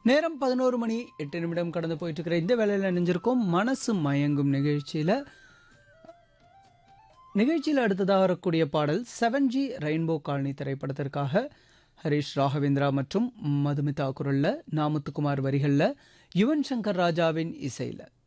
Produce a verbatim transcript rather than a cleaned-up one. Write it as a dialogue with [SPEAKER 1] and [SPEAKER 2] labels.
[SPEAKER 1] நேரம் பதினோரு மணி எட்டு நிமிடம் கடந்து போயிட்டு இருக்கிற இந்த வேலையில் நினைஞ்சிருக்கோம் மனசு மயங்கும் நிகழ்ச்சியில். நிகழ்ச்சியில் அடுத்ததாக வரக்கூடிய பாடல் செவன் ஜி ரெயின்போ காலனி திரைப்படத்திற்காக ஹரிஷ் ராகவேந்திரா மற்றும் மதுமிதா குரல்ல, நாமுத்துக்குமார் வரிகளில், யுவன் சங்கர் ராஜாவின் இசையில்.